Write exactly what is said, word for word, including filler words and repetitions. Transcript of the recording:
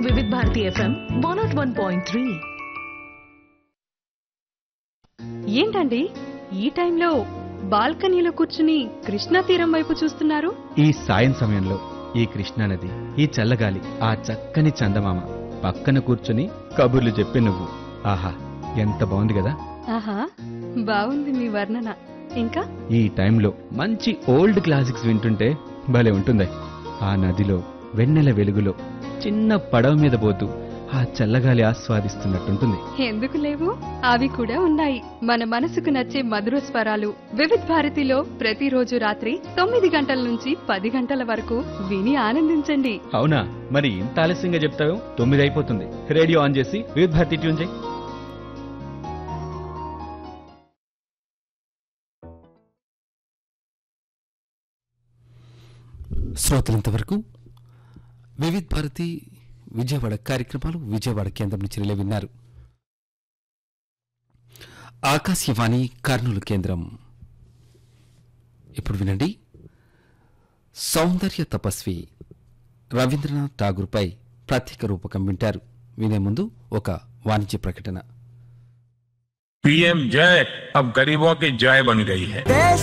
వివిధ Bharati FM one not one point three. ఏంటండి ఈ టైంలో బాల్కనీలో కూర్చుని కృష్ణా తీరం వైపు చూస్తున్నారు? ఈ సాయం సమయంలో ఈ కృష్ణానది, ఈ చల్లగాలి, ఆ చక్కని చందమామ పక్కన కూర్చుని కబుర్లు చెప్పి నువ్వు, ఆహా ఎంత బాగుంది కదా. ఆహా, బాగుంది మీ వర్ణన. ఇంకా ఈ టైంలో మంచి ఓల్డ్ క్లాసిక్స్ వింటుంటే భలే ఉంటుంది. ఆ నదిలో వెన్నెల వెలుగులో చిన్న పడవ మీద పోతూ ఆ చల్లగాలి ఆస్వాదిస్తున్నట్టుంటుంది. ఎందుకు లేవు, అవి కూడా ఉన్నాయి. మన మనసుకు నచ్చే మధుర స్వరాలు వివిధ భారతిలో ప్రతిరోజు రాత్రి తొమ్మిది గంటల నుంచి పది గంటల వరకు విని ఆనందించండి. అవునా, మరి ఇంత ఆలస్యంగా చెప్తావు? తొమ్మిది అయిపోతుంది. రేడియో ఆన్ చేసి వివిధ భారతి ట్యూన్ చేయి. శ్రోతలంతవరకు వివిధ భారతి విజయవాడ కార్యక్రమాలు విజయవాడ కేంద్రం నుంచి రిలే విన్నారు. ఆకాశవాణి కర్నూలు కేంద్రం. ఇప్పుడు వినండి, సౌందర్య తపస్వి రవీంద్రనాథ్ ఠాగూర్పై ప్రత్యేక రూపకం వింటారు. వినే ముందు ఒక వాణిజ్య ప్రకటన. पीएम जय अब गरीबों की जय बन गई है.